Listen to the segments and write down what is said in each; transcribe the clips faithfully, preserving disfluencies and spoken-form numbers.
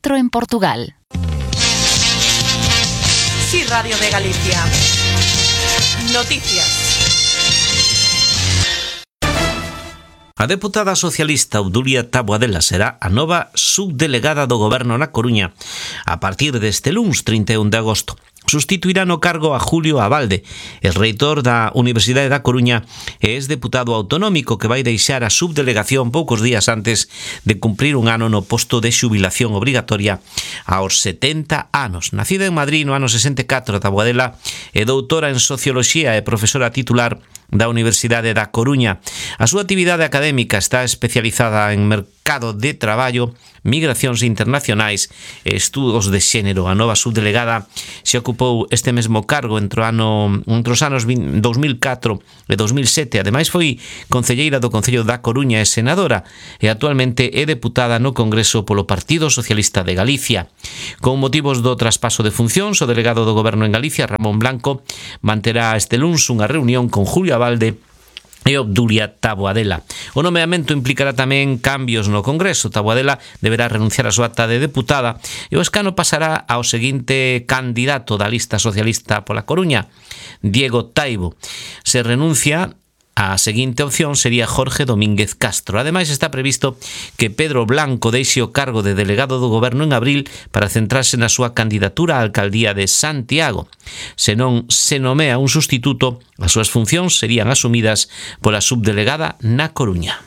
Castro en Portugal. Sí, Radio de Galicia. Noticias. A deputada socialista Obdulia Taboadela será a nova subdelegada do Goberno na Coruña a partir deste luns trinta e un de agosto. Sustituirá no cargo a Julio Abalde, el reitor da Universidade da Coruña e ex deputado autonómico que vai deixar a subdelegación poucos días antes de cumprir un ano no posto de xubilación obrigatoria aos setenta anos. Nacida en Madrid no ano sesenta e catro, Taboadela é doutora en Socioloxía e profesora titular da Universidade da Coruña. A súa actividade académica está especializada en mercado de traballo, migracións internacionais e estudos de xénero. A nova subdelegada se ocupou este mesmo cargo entre, o ano, entre os anos dos mil catro e dos mil sete. Ademais foi concelleira do Concello da Coruña e senadora e actualmente é deputada no Congreso polo Partido Socialista de Galicia. Con motivos do traspaso de funcións, o delegado do Goberno en Galicia, Ramón Blanco, manterá este luns unha reunión con Julio Abalde e Obdulia Taboadela. O nomeamento implicará tamén cambios no Congreso. Taboadela deberá renunciar a súa acta de deputada e o escano pasará ao seguinte candidato da lista socialista pola Coruña, Diego Taibo. Se renuncia, a seguinte opción sería Jorge Domínguez Castro. Ademais, está previsto que Pedro Blanco deixe o cargo de delegado do Goberno en abril para centrarse na súa candidatura á alcaldía de Santiago. Se non se nomea un sustituto, as súas funcións serían asumidas pola subdelegada na Coruña.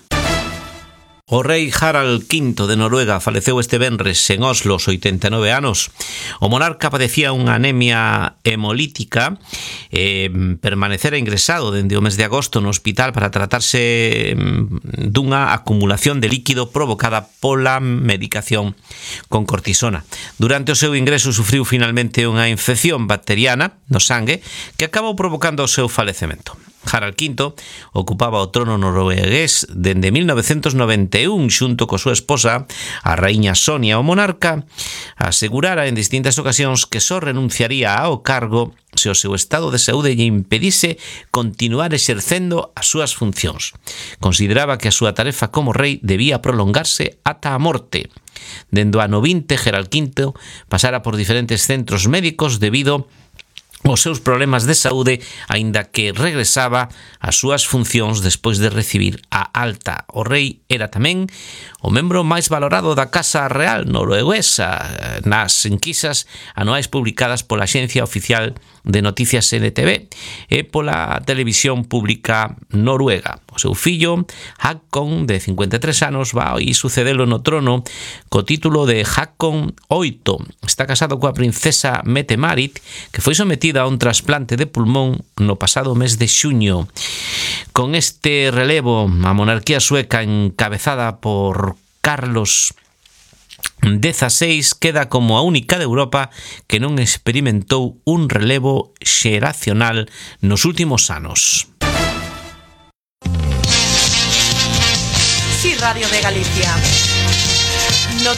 O rei Harald quinto de Noruega faleceu este venres en Oslo aos oitenta e nove anos. O monarca padecía unha anemia hemolítica e permanecera ingresado dende o mes de agosto no hospital para tratarse dunha acumulación de líquido provocada pola medicación con cortisona. Durante o seu ingreso sufriu finalmente unha infección bacteriana no sangue que acabou provocando o seu falecemento. Harald quinto ocupaba o trono noruegués dende mil novecentos noventa e un xunto coa súa esposa, a raíña Sonia. O monarca asegurara en distintas ocasións que só renunciaría ao cargo se o seu estado de saúde lle impedise continuar exercendo as súas funcións. Consideraba que a súa tarefa como rei debía prolongarse ata a morte. Dende o ano vinte, Harald quinto pasara por diferentes centros médicos debido os seus problemas de saúde, aínda que regresaba ás súas funcións despois de recibir a alta. O rei era tamén o membro máis valorado da Casa Real norueguesa nas enquisas anuais publicadas pola Axencia Oficial de Noticias N T V e pola Televisión Pública Noruega. O seu fillo, Haakon, de cincuenta e tres anos, vai sucedelo no trono co título de Haakon oito. Está casado coa princesa Mette-Marit, que foi sometida a un trasplante de pulmón no pasado mes de xuño. Con este relevo, a monarquía sueca encabezada por Carlos dieciséis queda como a única de Europa que non experimentou un relevo xeracional nos últimos anos. Sí, Radio de Galicia.